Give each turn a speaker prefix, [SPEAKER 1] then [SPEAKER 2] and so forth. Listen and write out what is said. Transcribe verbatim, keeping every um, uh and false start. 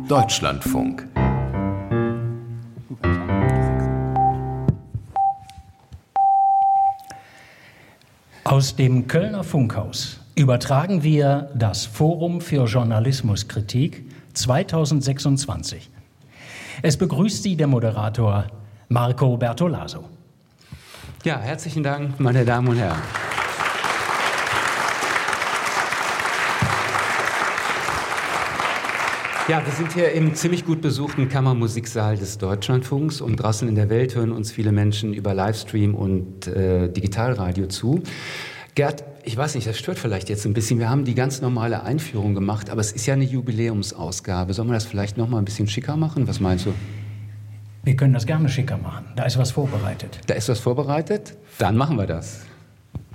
[SPEAKER 1] Deutschlandfunk.
[SPEAKER 2] Aus dem Kölner Funkhaus übertragen wir das Forum für Journalismuskritik zweitausendsechsundzwanzig. Es begrüßt Sie der Moderator Marco Bertolaso.
[SPEAKER 3] Ja, herzlichen Dank, meine Damen und Herren. Ja, wir sind hier im ziemlich gut besuchten Kammermusiksaal des Deutschlandfunks und draußen in der Welt hören uns viele Menschen über Livestream und äh, Digitalradio zu. Gerd, ich weiß nicht, das stört vielleicht jetzt ein bisschen. Wir haben die ganz normale Einführung gemacht, aber es ist ja eine Jubiläumsausgabe. Sollen wir das vielleicht noch mal ein bisschen schicker machen? Was meinst du?
[SPEAKER 2] Wir können das gerne schicker machen. Da ist was vorbereitet.
[SPEAKER 3] Da ist was vorbereitet? Dann machen wir das.